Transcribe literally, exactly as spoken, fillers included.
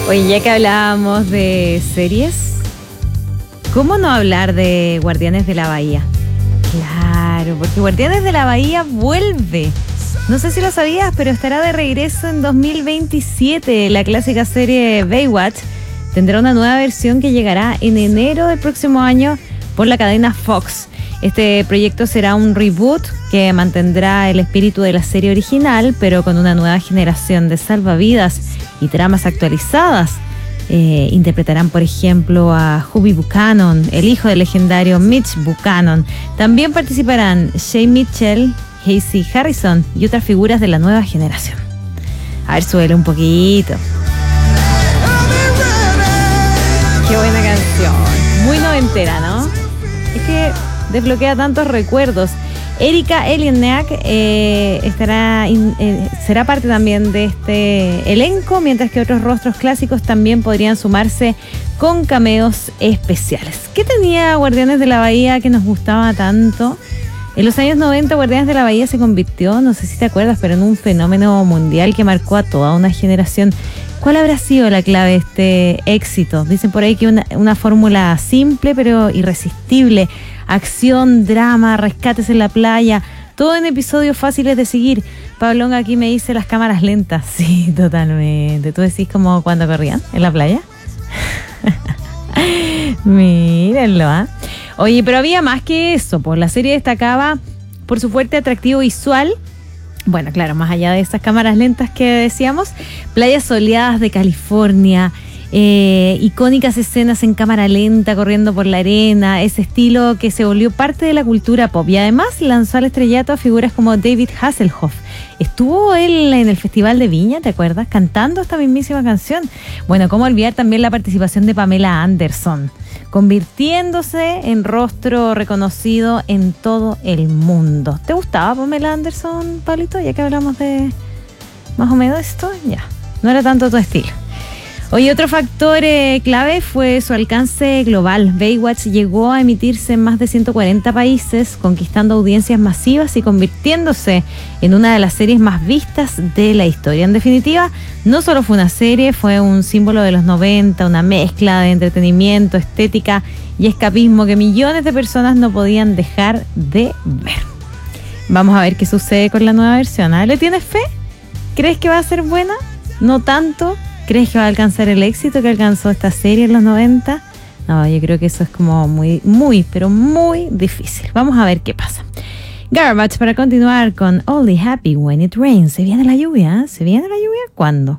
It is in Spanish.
Oye, ya que hablábamos de series, ¿cómo no hablar de Guardianes de la Bahía? Claro, porque Guardianes de la Bahía vuelve. No sé si lo sabías, pero estará de regreso en dos mil veintisiete. La clásica serie Baywatch tendrá una nueva versión que llegará en enero del próximo año por la cadena Fox. Este proyecto será un reboot que mantendrá el espíritu de la serie original, pero con una nueva generación de salvavidas y tramas actualizadas. Eh, interpretarán, por ejemplo, a Hubie Buchanan, el hijo del legendario Mitch Buchanan. También participarán Shay Mitchell, Casey Harrison y otras figuras de la nueva generación. A ver, súbele un poquito. Qué buena canción. Muy noventera, ¿no? Es que desbloquea tantos recuerdos. Erika Eleniak eh, estará in, eh, será parte también de este elenco, mientras que otros rostros clásicos también podrían sumarse con cameos especiales. ¿Qué tenía Guardianes de la Bahía que nos gustaba tanto? En los años noventa, Guardianes de la Bahía se convirtió, no sé si te acuerdas, pero en un fenómeno mundial que marcó a toda una generación. ¿Cuál habrá sido la clave de este éxito? Dicen por ahí que una, una fórmula simple pero irresistible. Acción, drama, rescates en la playa, todo en episodios fáciles de seguir. Pablonga aquí me dice las cámaras lentas. Sí, totalmente. ¿Tú decís como cuando corrían en la playa? Mírenlo, ¿ah? ¿eh? Oye, pero había más que eso, pues la serie destacaba por su fuerte atractivo visual. Bueno, claro, más allá de esas cámaras lentas que decíamos, playas soleadas de California, eh, icónicas escenas en cámara lenta corriendo por la arena, ese estilo que se volvió parte de la cultura pop y además lanzó al estrellato a figuras como David Hasselhoff. Estuvo él en el Festival de Viña, ¿te acuerdas? Cantando esta mismísima canción. Bueno, cómo olvidar también la participación de Pamela Anderson, convirtiéndose en rostro reconocido en todo el mundo. ¿Te gustaba Pamela Anderson, Pablito? Ya que hablamos de más o menos esto, ya, no era tanto tu estilo. Oye, otro factor eh, clave fue su alcance global. Baywatch llegó a emitirse en más de ciento cuarenta países, conquistando audiencias masivas y convirtiéndose en una de las series más vistas de la historia. En definitiva, no solo fue una serie, fue un símbolo de los noventa, una mezcla de entretenimiento, estética y escapismo que millones de personas no podían dejar de ver. Vamos a ver qué sucede con la nueva versión. ¿Ah? ¿Le tienes fe? ¿Crees que va a ser buena? ¿No tanto? ¿Crees que va a alcanzar el éxito que alcanzó esta serie en los noventa? No, yo creo que eso es como muy, muy, pero muy difícil. Vamos a ver qué pasa. Garbage para continuar con Only Happy When It Rains. ¿Se viene la lluvia? ¿Se viene la lluvia? ¿Cuándo?